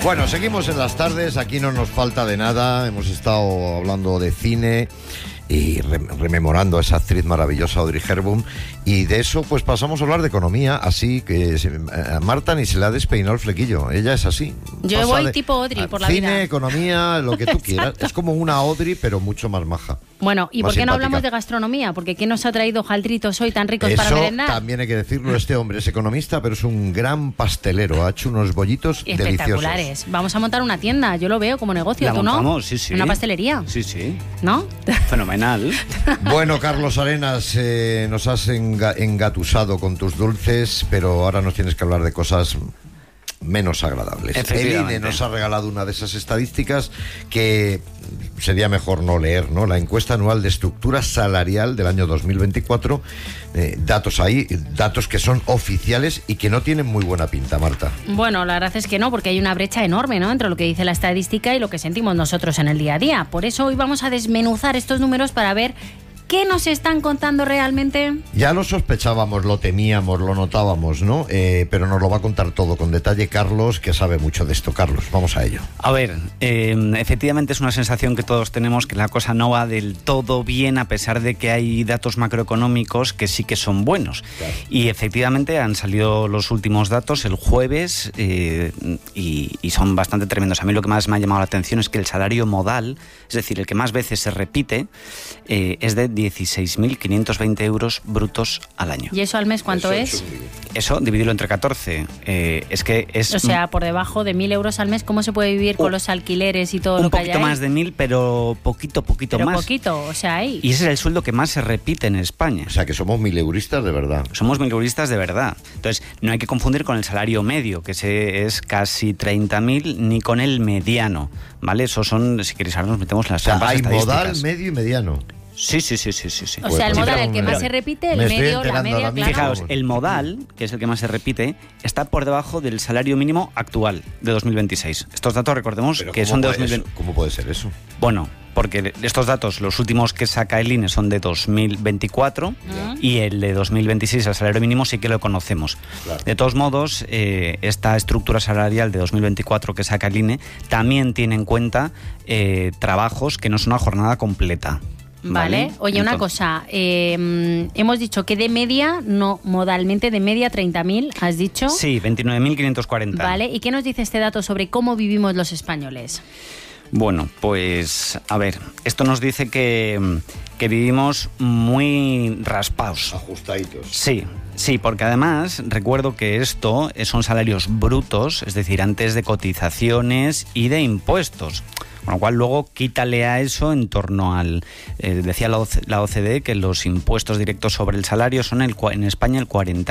Bueno, seguimos en las tardes, aquí no nos falta de nada, hemos estado hablando de cine y rememorando a esa actriz maravillosa Audrey Hepburn, y de eso pues pasamos a hablar de economía, así que a Marta ni se le ha despeinado el flequillo, ella es así. Yo voy tipo Audrey por la cine, vida. Cine, economía, lo que tú quieras, es como una Audrey pero mucho más maja. Bueno, ¿y por qué no hablamos de gastronomía? Porque ¿quién nos ha traído hojaldritos hoy tan ricos para merendar? Eso también hay que decirlo, este hombre es economista, pero es un gran pastelero, ha hecho unos bollitos espectaculares. Deliciosos. Vamos a montar una tienda, yo lo veo como negocio, ¿La ¿tú no? montamos? Sí, sí. Una pastelería. Sí, sí. ¿No? Fenomenal. Bueno, Carlos Arenas, nos has engatusado con tus dulces, pero ahora nos tienes que hablar de cosas menos agradables. El INE nos ha regalado una de esas estadísticas que sería mejor no leer, ¿no? La encuesta anual de estructura salarial del año 2024, datos ahí, datos que son oficiales y que no tienen muy buena pinta, Marta. Bueno, la verdad es que no, porque hay una brecha enorme, ¿no?, entre lo que dice la estadística y lo que sentimos nosotros en el día a día. Por eso hoy vamos a desmenuzar estos números para ver ¿qué nos están contando realmente? Ya lo sospechábamos, lo temíamos, lo notábamos, ¿no? Pero nos lo va a contar todo con detalle Carlos, que sabe mucho de esto. Carlos, vamos a ello. A ver, efectivamente es una sensación que todos tenemos, que la cosa no va del todo bien, a pesar de que hay datos macroeconómicos que sí que son buenos. Claro. Y efectivamente han salido los últimos datos el jueves y son bastante tremendos. A mí lo que más me ha llamado la atención es que el salario modal, es decir, el que más veces se repite, es de 16.520 euros brutos al año. ¿Y eso al mes cuánto es? Eso, dividirlo entre 14. Es que es... O sea, por debajo de 1.000 euros al mes, ¿cómo se puede vivir con los alquileres y todo lo que hay ahí? Un poquito más de 1.000, pero poquito más. Poquito, o sea, ahí. Y ese es el sueldo que más se repite en España. O sea, que somos mileuristas de verdad. Somos mileuristas de verdad. Entonces, no hay que confundir con el salario medio, que es casi 30.000, ni con el mediano, ¿vale? Eso son, si queréis, ahora nos metemos las ambas estadísticas. Hay modal, medio y mediano. Sí. O sea, el modal, el que más se repite, el medio, la media, claro. Fijaos, el modal, que es el que más se repite, está por debajo del salario mínimo actual de 2026. Estos datos, recordemos, que son de 2020. ¿Cómo puede ser eso? Bueno, porque estos datos, los últimos que saca el INE son de 2024 y el de 2026, el salario mínimo, sí que lo conocemos. Claro. De todos modos, esta estructura salarial de 2024 que saca el INE también tiene en cuenta trabajos que no son una jornada completa. Vale. Oye, una cosa, hemos dicho que de media, no modalmente, de media 30.000, ¿has dicho? Sí, 29.540. Vale, ¿y qué nos dice este dato sobre cómo vivimos los españoles? Bueno, pues, a ver, esto nos dice que vivimos muy raspados. Ajustaditos. Sí, porque además recuerdo que esto son salarios brutos, es decir, antes de cotizaciones y de impuestos. Con lo cual luego quítale a eso en torno al... decía la OCDE que los impuestos directos sobre el salario son en España el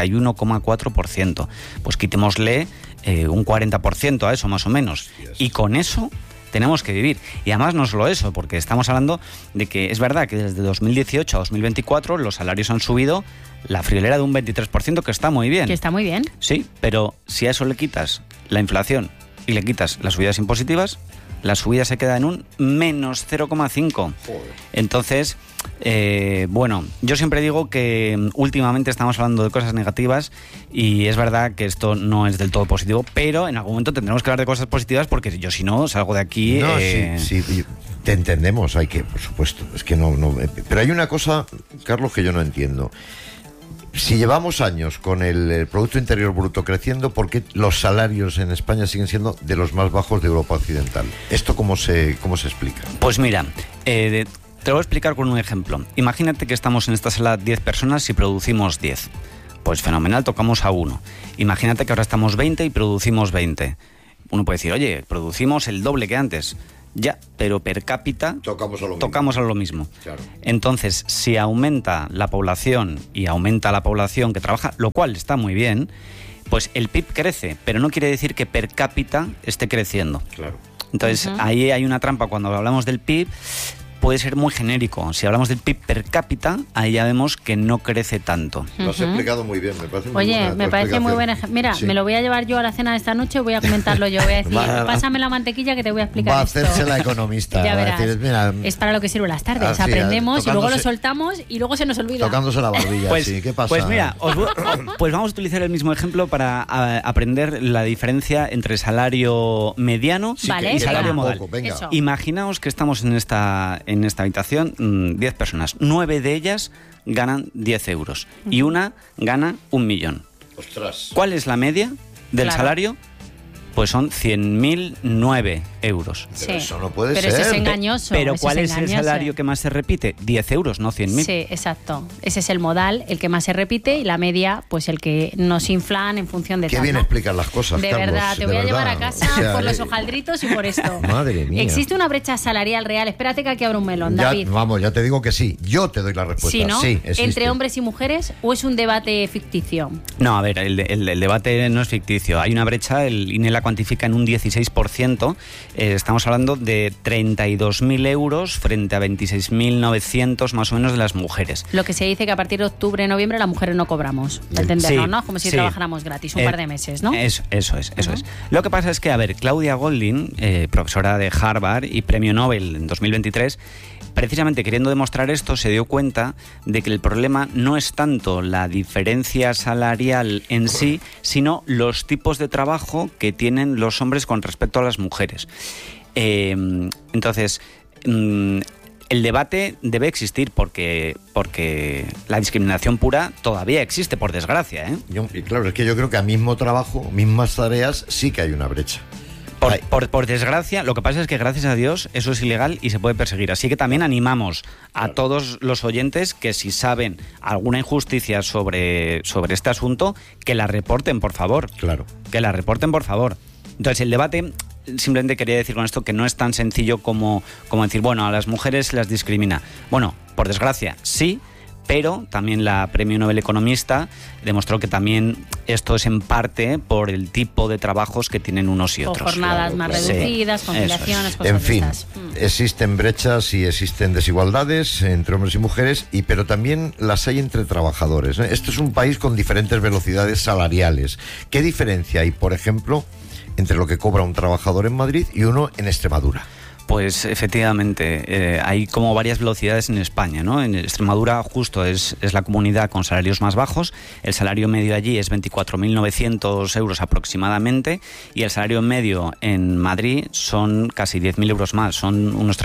41,4%. Pues quitémosle un 40% a eso más o menos. Y con eso tenemos que vivir. Y además no solo eso, porque estamos hablando de que es verdad que desde 2018 a 2024 los salarios han subido la friolera de un 23%, que está muy bien. Que está muy bien. Sí, pero si a eso le quitas la inflación y le quitas las subidas impositivas, la subida se queda en un menos 0,5. Entonces, bueno, yo siempre digo que últimamente estamos hablando de cosas negativas y es verdad que esto no es del todo positivo, pero en algún momento tendremos que hablar de cosas positivas, porque yo si no salgo de aquí... No, sí, te entendemos, hay que, por supuesto, es que no, pero hay una cosa, Carlos, que yo no entiendo. Si llevamos años con el Producto Interior Bruto creciendo, ¿por qué los salarios en España siguen siendo de los más bajos de Europa Occidental? ¿Esto cómo se explica? Pues mira, te lo voy a explicar con un ejemplo. Imagínate que estamos en esta sala 10 personas y producimos 10. Pues fenomenal, tocamos a uno. Imagínate que ahora estamos 20 y producimos 20. Uno puede decir, oye, producimos el doble que antes. Ya, pero per cápita tocamos a lo mismo. Claro. Entonces, si aumenta la población y aumenta la población que trabaja, lo cual está muy bien, pues el PIB crece, pero no quiere decir que per cápita esté creciendo. Claro. Entonces, ahí hay una trampa cuando hablamos del PIB, puede ser muy genérico. Si hablamos del PIB per cápita, ahí ya vemos que no crece tanto. Lo has explicado muy bien, me parece muy Oye, buena me parece muy buena. Mira, me lo voy a llevar yo a la cena de esta noche, voy a comentarlo yo, voy a decir, pásame la mantequilla que te voy a explicar. Va a esto. hacerse la economista. Ya verás, decir, mira, es para lo que sirven las tardes, aprendemos y luego lo soltamos y luego se nos olvida. Tocándose la barbilla, pues, sí, ¿qué pasa? Pues mira, pues vamos a utilizar el mismo ejemplo para aprender la diferencia entre salario mediano y salario modal. Imaginaos que estamos en esta habitación 10 personas, 9 de ellas ganan 10 euros y una gana 1 millón. Ostras. ¿Cuál es la media del salario? Pues son 100.009 euros. Pero eso no puede ser. Pero eso es engañoso. Pero ¿cuál es el salario que más se repite? 10 euros, no 100.000. Sí, exacto. Ese es el modal, el que más se repite, y la media, pues el que nos inflan en función de Qué bien explican las cosas, de Carlos, verdad, te voy a llevar a casa por los hojaldritos y por esto. Madre mía. ¿Existe una brecha salarial real? Espérate que aquí abro un melón, ya, David. Vamos, ya te digo que sí. Yo te doy la respuesta. Sí, ¿no? Sí, existe. ¿Entre hombres y mujeres o es un debate ficticio? No, a ver, el debate no es ficticio. Hay una brecha, el INE la cuantifica en un 16%. Estamos hablando de 32.000 euros frente a 26.900 más o menos de las mujeres. Lo que se dice que a partir de octubre, noviembre, las mujeres no cobramos. Entenderlo, sí, ¿no? Como si sí. trabajáramos gratis un par de meses, ¿no? Eso es. Lo que pasa es que, a ver, Claudia Goldin, profesora de Harvard y premio Nobel en 2023, precisamente queriendo demostrar esto, se dio cuenta de que el problema no es tanto la diferencia salarial en sí, sino los tipos de trabajo que tienen los hombres con respecto a las mujeres. Entonces, el debate debe existir porque la discriminación pura todavía existe, por desgracia, ¿eh? Y claro, es que yo creo que a mismo trabajo, mismas tareas, sí que hay una brecha. Por desgracia, lo que pasa es que gracias a Dios eso es ilegal y se puede perseguir. Así que también animamos a todos los oyentes que si saben alguna injusticia sobre este asunto, que la reporten, por favor. Claro. Que la reporten, por favor. Entonces, el debate, simplemente quería decir con esto que no es tan sencillo como decir, bueno, a las mujeres se las discrimina. Bueno, por desgracia, sí, pero también la premio Nobel economista demostró que también esto es en parte por el tipo de trabajos que tienen unos y otros. O jornadas más reducidas, conciliaciones, cosas en fin, de estas. existen brechas y existen desigualdades entre hombres y mujeres, pero también las hay entre trabajadores, ¿eh? Esto es un país con diferentes velocidades salariales. ¿Qué diferencia hay, por ejemplo, entre lo que cobra un trabajador en Madrid y uno en Extremadura? Pues efectivamente, hay como varias velocidades en España, ¿no? En Extremadura justo es la comunidad con salarios más bajos, el salario medio allí es 24.900 euros aproximadamente y el salario medio en Madrid son casi 10.000 euros más, son unos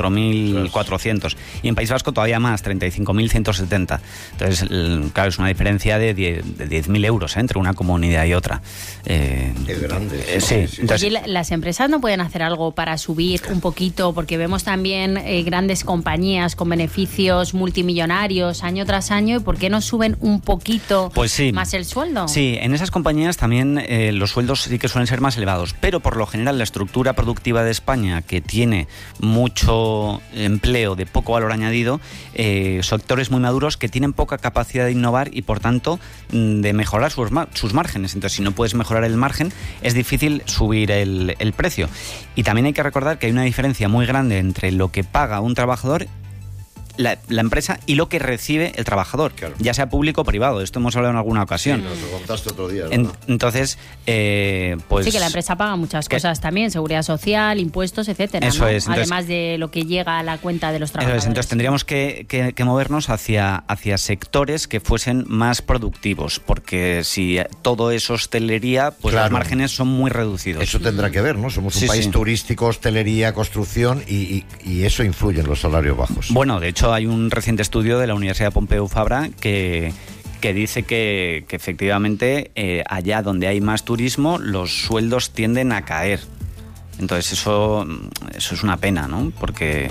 34.400 y en País Vasco todavía más, 35.170. Entonces, claro, es una diferencia de 10.000 euros entre una comunidad y otra. Es grande. Sí. Entonces, Oye, las empresas no pueden hacer algo para subir un poquito, porque vemos también grandes compañías con beneficios multimillonarios año tras año, y ¿por qué no suben un poquito más el sueldo? Sí, en esas compañías también los sueldos sí que suelen ser más elevados, pero por lo general la estructura productiva de España, que tiene mucho empleo de poco valor añadido, sectores muy maduros que tienen poca capacidad de innovar y por tanto de mejorar sus márgenes. Entonces, si no puedes mejorar el margen, es difícil subir el precio. Y también hay que recordar que hay una diferencia muy grande entre lo que paga un trabajador, la empresa, y lo que recibe el trabajador, claro, ya sea público o privado. Esto hemos hablado en alguna ocasión. Sí, nos lo contaste otro día, ¿no? Entonces, pues... Sí, que la empresa paga muchas cosas también, seguridad social, impuestos, etcétera, eso ¿no? es. Entonces, además de lo que llega a la cuenta de los trabajadores. Eso es. Entonces tendríamos que movernos hacia sectores que fuesen más productivos, porque si todo es hostelería, pues claro, los márgenes son muy reducidos. Eso tendrá que ver, ¿no? Somos un país turístico, hostelería, construcción, y eso influye en los salarios bajos. Bueno, de hecho hay un reciente estudio de la Universidad Pompeu Fabra que dice que efectivamente allá donde hay más turismo los sueldos tienden a caer. Entonces eso es una pena, ¿no? Porque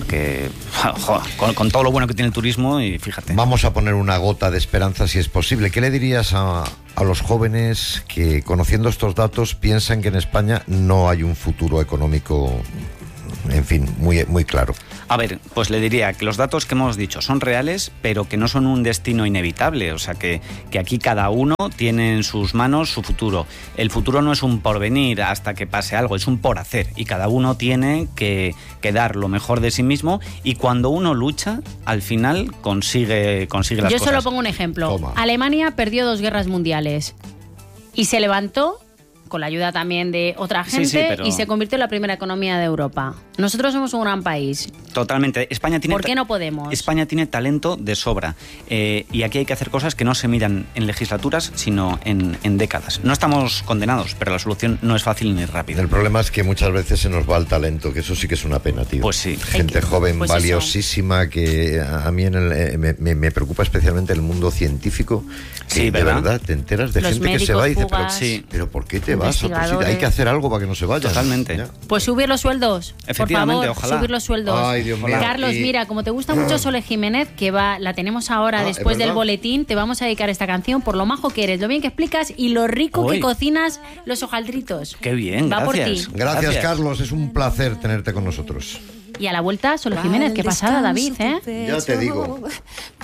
con todo lo bueno que tiene el turismo, y fíjate. Vamos a poner una gota de esperanza si es posible. ¿Qué le dirías a los jóvenes que, conociendo estos datos, piensan que en España no hay un futuro económico en fin, muy, muy claro. A ver, pues le diría que los datos que hemos dicho son reales, pero que no son un destino inevitable. O sea, que aquí cada uno tiene en sus manos su futuro. El futuro no es un porvenir hasta que pase algo, es un por hacer. Y cada uno tiene que dar lo mejor de sí mismo. Y cuando uno lucha, al final consigue las cosas. Yo solo pongo un ejemplo. Toma. Alemania perdió 2 guerras mundiales y se levantó con la ayuda también de otra gente, pero... y se convirtió en la primera economía de Europa. Nosotros somos un gran país. Totalmente. ¿Por qué no podemos? España tiene talento de sobra. Y aquí hay que hacer cosas que no se miran en legislaturas, sino en décadas. No estamos condenados, pero la solución no es fácil ni rápida. El problema es que muchas veces se nos va el talento, que eso sí que es una pena, tío. Pues sí. Gente joven, pues valiosísima, que a mí me preocupa especialmente el mundo científico. Sí, de verdad, te enteras de los gente que se va y dice, pero ¿por qué te vas? Hay que hacer algo para que no se vayan. Totalmente. ¿Ya? Pues subir los sueldos. Efectivamente, por favor, ojalá. subir los sueldos. Ay, Dios mío. Carlos, mira, como te gusta mucho Sole Jiménez, que la tenemos ahora después del boletín, te vamos a dedicar esta canción por lo majo que eres, lo bien que explicas y lo rico que cocinas los hojaldritos. Qué bien, va gracias. por ti. Gracias, Carlos, es un placer tenerte con nosotros. Y a la vuelta, Sole Jiménez, qué pasada, David, ¿eh? Ya te digo.